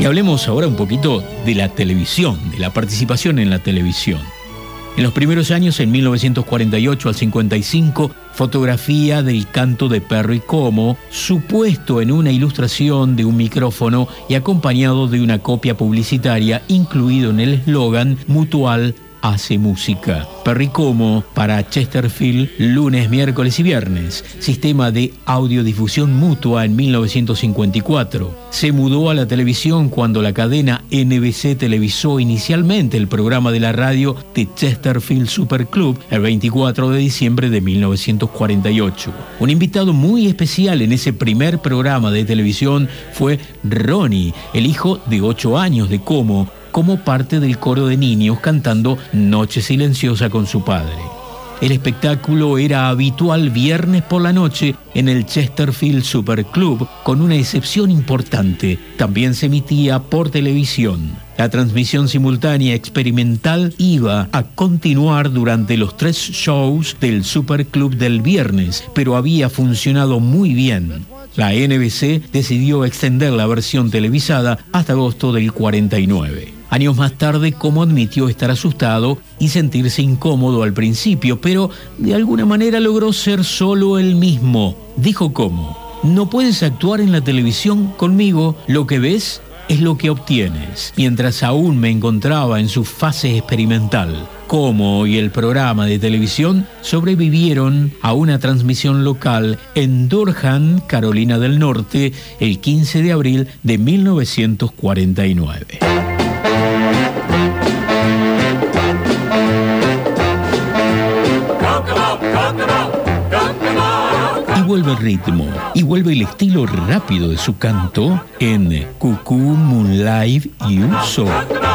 Y hablemos ahora un poquito de la televisión, de la participación en la televisión. En los primeros años, en 1948 al 55, fotografía del canto de Perry Como, supuesto en una ilustración de un micrófono y acompañado de una copia publicitaria, incluido en el eslogan Mutual hace música. Perry Como para Chesterfield, lunes, miércoles y viernes. Sistema de audiodifusión mutua en 1954. Se mudó a la televisión cuando la cadena NBC televisó inicialmente el programa de la radio The Chesterfield Super Club el 24 de diciembre de 1948. Un invitado muy especial en ese primer programa de televisión fue Ronnie, el hijo de 8 años de Como parte del coro de niños cantando Noche Silenciosa con su padre. El espectáculo era habitual viernes por la noche en el Chesterfield Super Club, con una excepción importante: también se emitía por televisión. La transmisión simultánea experimental iba a continuar durante los 3 shows del Super Club del viernes, pero había funcionado muy bien. La NBC decidió extender la versión televisada hasta agosto del 49. Años más tarde, Como admitió estar asustado y sentirse incómodo al principio, pero de alguna manera logró ser solo él mismo. Dijo Como: no puedes actuar en la televisión conmigo, lo que ves es lo que obtienes. Mientras aún me encontraba en su fase experimental, Como y el programa de televisión sobrevivieron a una transmisión local en Durham, Carolina del Norte, el 15 de abril de 1949. Y vuelve el ritmo, y vuelve el estilo rápido de su canto en Cuckoo, Moonlight You So.